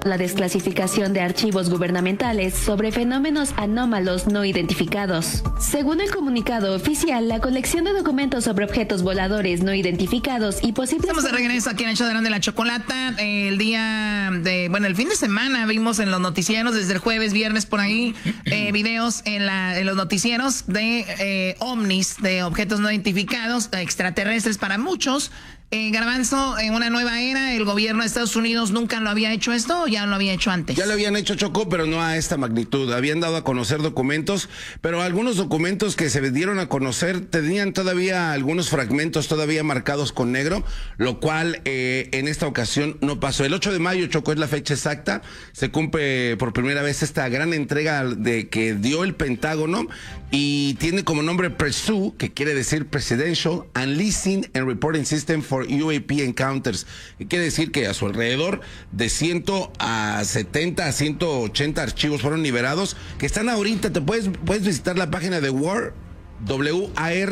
la desclasificación de archivos gubernamentales sobre fenómenos anómalos no identificados. Según el comunicado oficial, la colección de documentos sobre objetos voladores no identificados y posibles... Estamos de regreso aquí en el show de la Chocolata. El fin de semana vimos en los noticieros, desde el jueves, viernes por ahí, videos en los noticieros de ovnis, de objetos no identificados, extraterrestres para muchos. Garbanzo, en una nueva era, el gobierno de Estados Unidos nunca lo había hecho esto, ¿o ya lo había hecho antes? Ya lo habían hecho, Choco, pero no a esta magnitud. Habían dado a conocer documentos, pero algunos documentos que se dieron a conocer tenían todavía algunos fragmentos todavía marcados con negro, lo cual en esta ocasión no pasó. El 8 de mayo, Choco, es la fecha exacta. Se cumple por primera vez esta gran entrega de que dio el Pentágono y tiene como nombre PRESU, que quiere decir Presidential Unleashing and Reporting System for UAP Encounters, que quiere decir que a su alrededor de 170 a 180 archivos fueron liberados, que están ahorita. Te puedes visitar la página de war.gov,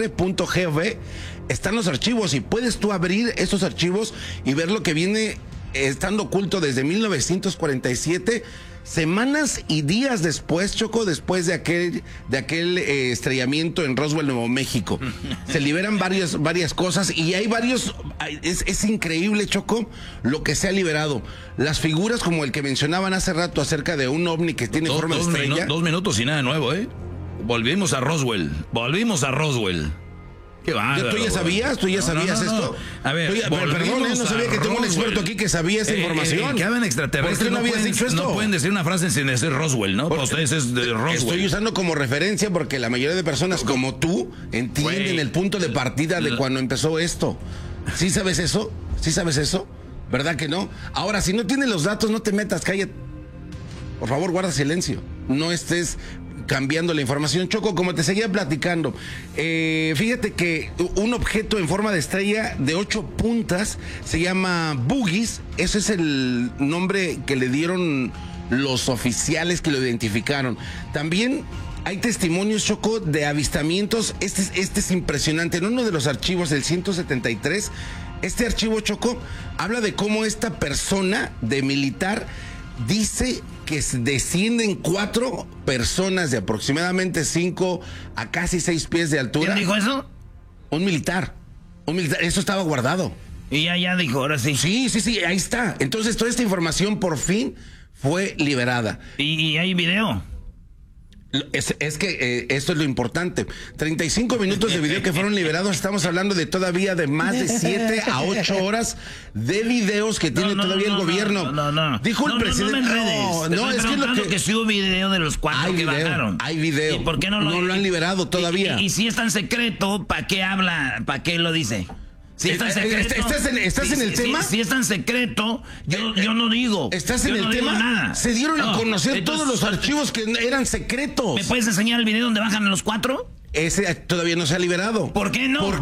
están los archivos y puedes tú abrir esos archivos y ver lo que viene estando oculto desde 1947, semanas y días después, Choco, después de aquel estrellamiento en Roswell, Nuevo México. Se liberan varias cosas y hay varios, es increíble, Choco, lo que se ha liberado. Las figuras como el que mencionaban hace rato acerca de un ovni que tiene forma de estrella. 2 minutos y nada nuevo, Volvimos a Roswell. Qué bárbaro. ¿Tú ya sabías? Esto? A ver, perdón, no sabía que tengo un experto aquí que sabía esa información. Que hablan extraterrestres. ¿Por qué no habías dicho esto? No pueden decir una frase sin decir Roswell, ¿no? Para ustedes es de Roswell. Estoy usando como referencia porque la mayoría de personas como tú entienden el punto de partida de cuando empezó esto. ¿Sí sabes eso? ¿Verdad que no? Ahora, si no tienes los datos, no te metas, cállate. Por favor, guarda silencio. No estés cambiando la información. Choco, como te seguía platicando, fíjate que un objeto en forma de estrella de 8 puntas se llama Boogies. Ese es el nombre que le dieron los oficiales que lo identificaron. También hay testimonios, Choco, de avistamientos. Este es impresionante. En uno de los archivos, el 173, este archivo, Choco, habla de cómo esta persona de militar dice que descienden 4 personas de aproximadamente 5 a casi 6 pies de altura. ¿Quién dijo eso? Un militar. Eso estaba guardado. Y ya dijo, ahora sí. Sí, ahí está. Entonces toda esta información por fin fue liberada. ¿Y hay video? Es que esto es lo importante. 35 minutos de video que fueron liberados. Estamos hablando de todavía de más de 7 a 8 horas de videos que tiene todavía el gobierno. Dijo el presidente. Es que sí hubo video de los 4 que bajaron. Hay video. ¿Y por qué no lo han liberado todavía? Y si es tan secreto, ¿para qué habla? ¿Para qué lo dice? Si es tan secreto, ¿Estás en el tema? Si es tan secreto, yo no digo. ¿Estás en el tema? Nada. Se dieron a conocer todos los archivos que eran secretos. ¿Me puedes enseñar el video donde bajan los 4? Ese todavía no se ha liberado. ¿Por qué no?